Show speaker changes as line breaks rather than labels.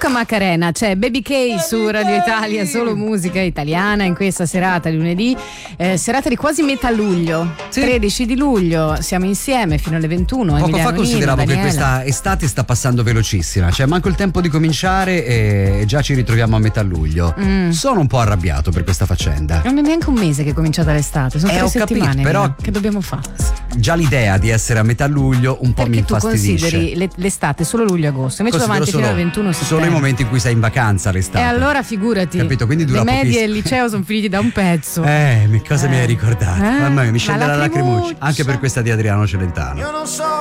Luca Macarena, c'è Baby K su Radio Italia, solo musica italiana in questa serata di lunedì, serata di quasi metà luglio, sì. 13 di luglio, siamo insieme fino alle 21.
Poco
Emiliano
fa consideravo
Nino,
che questa estate sta passando velocissima, cioè manco il tempo di cominciare e già ci ritroviamo a metà luglio. Sono un po' arrabbiato per questa faccenda.
Non è neanche un mese che è cominciata l'estate, sono 3 settimane.
Capito, però
che dobbiamo fare?
Già l'idea di essere a metà luglio un po'
perché
mi infastidisce.
Tu consideri l'estate solo luglio e agosto, invece
Considero
avanti fino al 21 settembre.
Sono i momenti in cui sei in vacanza l'estate.
E allora figurati,
capito? Quindi dura
le medie
pochissimo.
e il liceo sono finiti da un pezzo.
Cosa mi hai ricordato? Mamma mia, mi scende la lacrimuccia anche per questa di Adriano Celentano.
Io non so